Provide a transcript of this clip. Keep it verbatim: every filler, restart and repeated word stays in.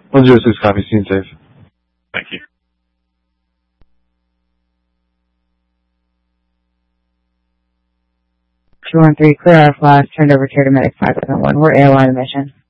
one zero six, copy, scene safe. Thank you. two one three, clear our flash, turned over to medic five seven one. We're airline mission.